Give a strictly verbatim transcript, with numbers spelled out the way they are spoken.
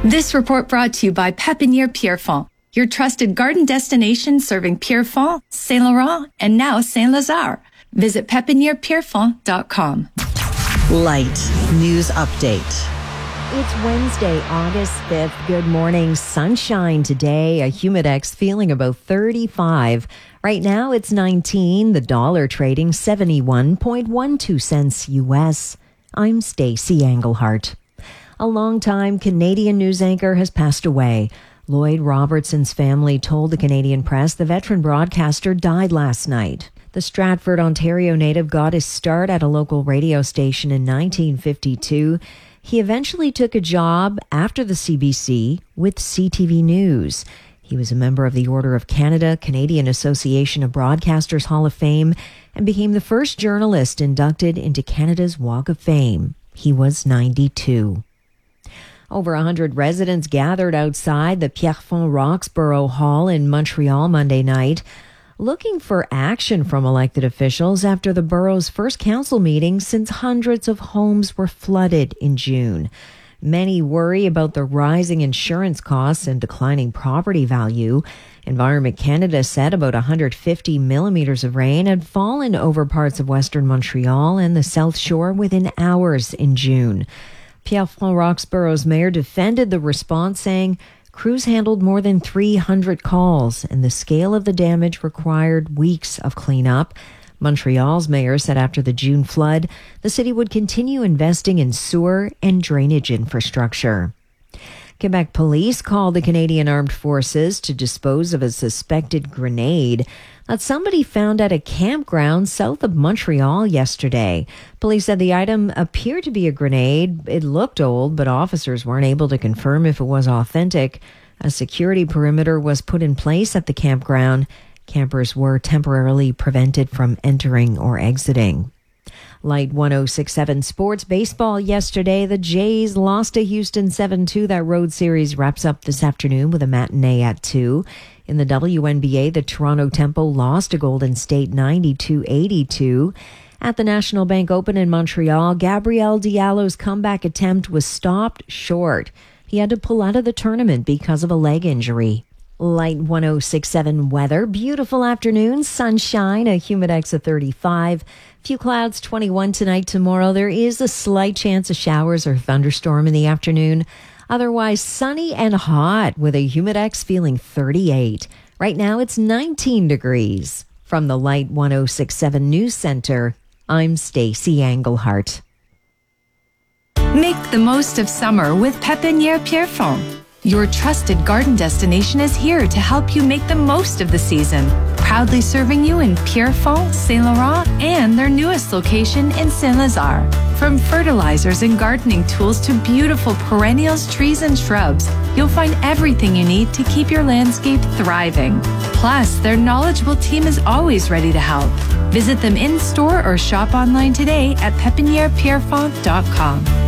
This report brought to you by Pépinière Pierrefonds, your trusted garden destination serving Pierrefonds, Saint Laurent, and now Saint Lazare. Visit pepiniere pierrefonds dot com. Light News Update. It's Wednesday, August fifth. Good morning. Sunshine today. A Humidex feeling about thirty-five. Right now it's nineteen. The dollar trading seventy-one point one two cents U S. I'm Stacey Englehart. A longtime Canadian news anchor has passed away. Lloyd Robertson's family told the Canadian press the veteran broadcaster died last night. The Stratford, Ontario native got his start at a local radio station in nineteen fifty-two. He eventually took a job after the C B C with C T V News. He was a member of the Order of Canada, Canadian Association of Broadcasters Hall of Fame, and became the first journalist inducted into Canada's Walk of Fame. He was ninety-two. Over one hundred residents gathered outside the Pierrefonds Roxborough Hall in Montreal Monday night, looking for action from elected officials after the borough's first council meeting since hundreds of homes were flooded in June. Many worry about the rising insurance costs and declining property value. Environment Canada said about one hundred fifty millimeters of rain had fallen over parts of Western Montreal and the South Shore within hours in June. Pierrefonds Roxborough's mayor defended the response, saying crews handled more than three hundred calls and the scale of the damage required weeks of cleanup. Montreal's mayor said after the June flood, the city would continue investing in sewer and drainage infrastructure. Quebec police called the Canadian Armed Forces to dispose of a suspected grenade that somebody found at a campground south of Montreal yesterday. Police said the item appeared to be a grenade. It looked old, but officers weren't able to confirm if it was authentic. A security perimeter was put in place at the campground. Campers were temporarily prevented from entering or exiting. Light one oh six point seven Sports Baseball yesterday. The Jays lost to Houston seven two. That road series wraps up this afternoon with a matinee at two. In the W N B A, the Toronto Tempo lost to Golden State ninety-two eighty-two. At the National Bank Open in Montreal, Gabriel Diallo's comeback attempt was stopped short. He had to pull out of the tournament because of a leg injury. Light one oh six point seven weather. Beautiful afternoon, sunshine, a Humidex of thirty-five. Few clouds, twenty-one tonight, tomorrow. There is a slight chance of showers or thunderstorm in the afternoon. Otherwise, sunny and hot with a Humidex feeling thirty-eight. Right now, it's nineteen degrees. From the Light one oh six point seven News Center, I'm Stacey Englehart. Make the most of summer with Pépinière Pierrefonds. Your trusted garden destination is here to help you make the most of the season. Proudly serving you in Pierrefonds, Saint Laurent, and their newest location in Saint Lazare. From fertilizers and gardening tools to beautiful perennials, trees, and shrubs, you'll find everything you need to keep your landscape thriving. Plus, their knowledgeable team is always ready to help. Visit them in store or shop online today at pepiniere pierrefonds dot com.